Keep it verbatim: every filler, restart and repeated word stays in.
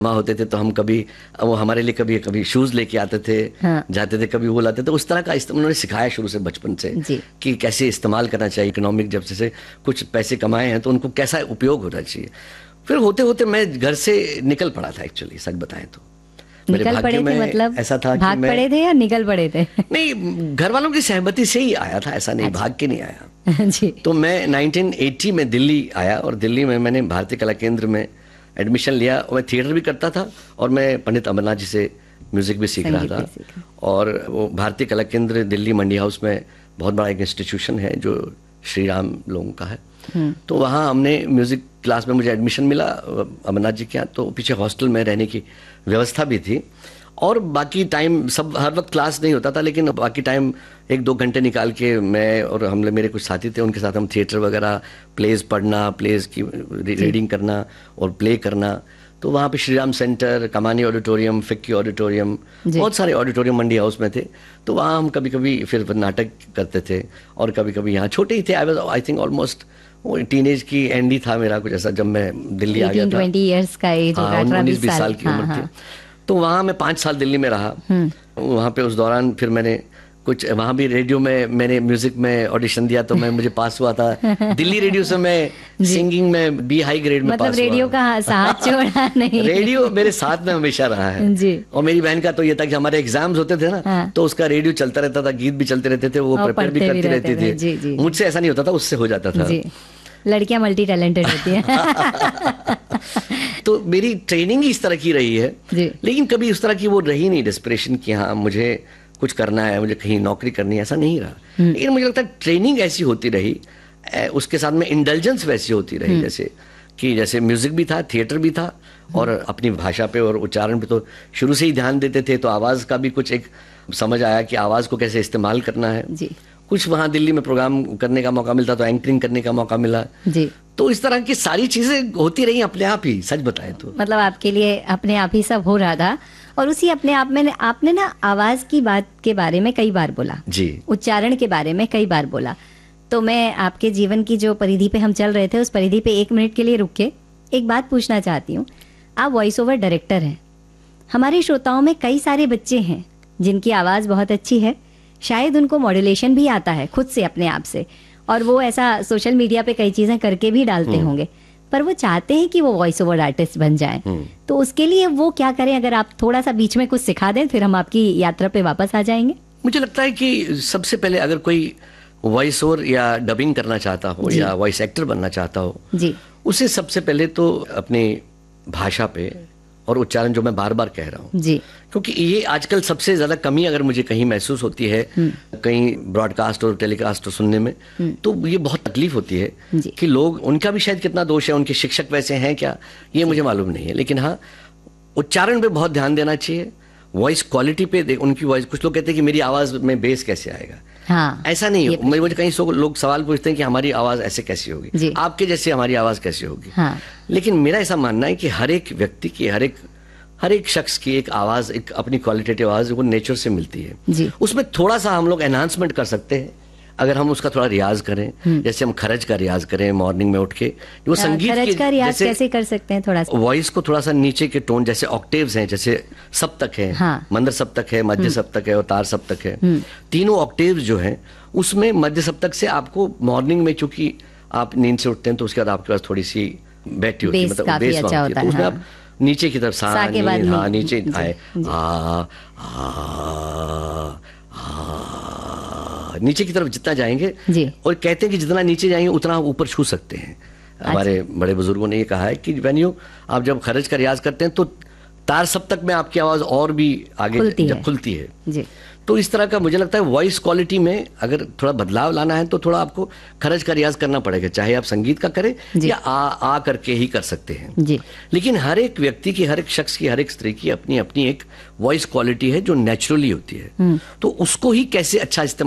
माँ होते थे तो हम कभी वो हमारे लिए कभी कभी शूज लेके आते थे, हाँ। जाते थे, कभी वो लाते थे। उस तरह का उन्होंने सिखाया शुरू से बचपन से कि कैसे इस्तेमाल करना चाहिए इकोनॉमिक, जब से कुछ पैसे कमाए हैं तो उनको कैसा उपयोग होना चाहिए। फिर होते होते मैं घर से निकल पड़ा था एक्चुअली, सच बताएं तो। निकल पड़े थे मतलब ऐसा था भाग कि मैं, पड़े थे या निकल पड़े थे? नहीं, घर वालों की सहमति से ही आया था, ऐसा नहीं अच्छा। भाग के नहीं आया जी। तो मैं नाइनटीन एटी में दिल्ली आया और दिल्ली में मैंने भारतीय कला केंद्र में एडमिशन लिया और मैं थिएटर भी करता था और मैं पंडित अमरनाथ जी से म्यूजिक भी सीख रहा था। और वो भारतीय कला केंद्र दिल्ली मंडी हाउस में बहुत बड़ा एक इंस्टीट्यूशन है जो श्री राम लोगों का है। तो वहाँ हमने म्यूजिक क्लास में मुझे एडमिशन मिला अमरनाथ जी के यहाँ। तो पीछे हॉस्टल में रहने की व्यवस्था भी थी और बाकी टाइम सब हर वक्त क्लास नहीं होता था, लेकिन बाकी टाइम एक दो घंटे निकाल के मैं और हम मेरे कुछ साथी थे, उनके साथ हम थिएटर वगैरह, प्लेज पढ़ना, प्लेज की रीडिंग करना और प्ले करना। तो वहाँ पे श्री राम सेंटर, कमानी ऑडिटोरियम, फिक्की ऑडिटोरियम, बहुत सारे ऑडिटोरियम मंडी हाउस में थे। तो वहाँ हम कभी कभी फिर नाटक करते थे और कभी कभी यहाँ छोटे ही थे। I was I think almost वो टीनेज की एंड ही था मेरा कुछ ऐसा जब मैं दिल्ली आ गया था। ट्वेंटी इयर्स का एज होगा, उन्नीस बीस साल की उम्र थी। तो वहाँ मैं पाँच साल दिल्ली में रहा। वहाँ पे उस दौरान फिर मैंने कुछ वहाँ भी रेडियो में मैंने म्यूजिक में ऑडिशन दिया तो मैं मुझे पास हुआ था। दिल्ली रेडियो से मैं सिंगिंग में बी हाई ग्रेड में मतलब पास रेडियो हुआ। का साथ छोड़ा नहीं। रेडियो मेरे साथ में हमेशा रहा है जी। और मेरी बहन का तो ये था कि हमारे एग्जाम्स होते थे ना, हाँ। तो उसका रेडियो चलता रहता था, गीत भी चलते रहते थे, वो प्रिपेयर भी करती रहती थी। मुझसे ऐसा नहीं होता था, उससे हो जाता था। लड़कियां मल्टी टैलेंटेड होती हैं। तो मेरी ट्रेनिंग ही इस तरह की रही है जी। लेकिन कभी उस तरह की वो रही नहीं डेस्परेशन कि हाँ मुझे कुछ करना है, मुझे कहीं नौकरी करनी है, ऐसा नहीं रहा। लेकिन मुझे लगता है ट्रेनिंग ऐसी होती रही, उसके साथ में इंडल्जेंस वैसी होती रही जैसे कि जैसे म्यूजिक भी था, थिएटर भी था और अपनी भाषा पे और उच्चारण पे तो शुरू से ही ध्यान देते थे। तो आवाज का भी कुछ एक समझ आया कि आवाज को कैसे इस्तेमाल करना है जी। कुछ वहाँ दिल्ली में प्रोग्राम करने का मौका मिलता तो एंकरिंग करने का मौका मिला जी। तो इस तरह की सारी चीजें होती रही अपने आप ही, सच बताएं तो। मतलब आपके लिए अपने आप ही सब हो रहा था। और उसी अपने आप में आपने ना आवाज की बात के बारे में कई बार बोला जी, उच्चारण के बारे में कई बार बोला। तो मैं आपके जीवन की जो परिधि पे हम चल रहे थे उस परिधि पे एक मिनट के लिए रुक के एक बात पूछना चाहती हूँ। आप वॉइस ओवर डायरेक्टर हैं। हमारे श्रोताओं में कई सारे बच्चे हैं जिनकी आवाज बहुत अच्छी है, शायद उनको मॉड्यूलेशन भी आता है खुद से अपने आप से, और वो ऐसा सोशल मीडिया पे कई चीजें करके भी डालते होंगे, पर वो चाहते हैं कि वो वॉइस ओवर आर्टिस्ट बन जाएं। तो उसके लिए वो क्या करें? अगर आप थोड़ा सा बीच में कुछ सिखा दें फिर हम आपकी यात्रा पे वापस आ जाएंगे। मुझे लगता है कि सबसे पहले अगर कोई वॉइस ओवर या डबिंग करना चाहता हो या वॉइस एक्टर बनना चाहता हो जी, उसे सबसे पहले तो अपनी भाषा पे और उच्चारण, जो मैं बार बार कह रहा हूँ जी, क्योंकि ये आजकल सबसे ज्यादा कमी अगर मुझे कहीं महसूस होती है कहीं ब्रॉडकास्ट और टेलीकास्ट सुनने में, तो ये बहुत तकलीफ होती है कि लोग, उनका भी शायद कितना दोष है, उनके शिक्षक वैसे हैं क्या ये मुझे मालूम नहीं है, लेकिन हाँ उच्चारण पे बहुत ध्यान देना चाहिए। वॉइस क्वालिटी पे उनकी वॉइस, कुछ लोग कहते हैं कि मेरी आवाज में बेस कैसे आएगा, हाँ, ऐसा नहीं है। मुझे कहीं सो लोग सवाल पूछते हैं कि हमारी आवाज ऐसे कैसी होगी, आपके जैसे हमारी आवाज कैसी होगी, हाँ। लेकिन मेरा ऐसा मानना है कि हर एक व्यक्ति की, हर एक हर एक शख्स की एक आवाज, एक अपनी क्वालिटेटिव आवाज वो नेचर से मिलती है जी। उसमें थोड़ा सा हम लोग एनहांसमेंट कर सकते हैं अगर हम उसका थोड़ा रियाज करें, जैसे हम खरज का रियाज करें मॉर्निंग में उठ के। वो संगीत खरज का रियाज कैसे कर सकते हैं? थोड़ा सा वॉइस को थोड़ा सा नीचे के टोन, जैसे ऑक्टेव्स हैं, जैसे सप्तक है, हाँ। मंद्र सप्तक है, मध्य सप्तक है और तार सप्तक है। तीनों ऑक्टेव्स जो हैं उसमें मध्य सप्तक से आपको मॉर्निंग में, चूंकि आप नींद से उठते हैं तो उसके बाद आपके पास थोड़ी सी बैठी होती है, मतलब बेस होती है, तो उसमें आप नीचे की तरफ सा, हाँ, नीचे आए, आ, आ, नीचे की तरफ जितना जाएंगे जी। और कहते हैं कि जितना नीचे जाएंगे उतना ऊपर छू सकते हैं। अच्छा। हमारे बड़े बुजुर्गों ने ये कहा है कि व्हेन यू, आप जब खरज का रियाज करते हैं तो तार सप्तक में आपकी आवाज और भी आगे खुलती जब है। खुलती है जी। तो इस तरह का मुझे लगता है वॉइस क्वालिटी में अगर थोड़ा बदलाव लाना है तो थोड़ा आपको खरज का रियाज करना पड़ेगा, चाहे आप संगीत का करें या आ आ करके ही कर सकते हैं जी। लेकिन हर एक व्यक्ति की, हर एक शख्स की, हर एक स्त्री की अपनी अपनी एक वॉइस क्वालिटी है जो नेचुरली होती है, तो उसको ही कैसे अच्छा इस्तेमाल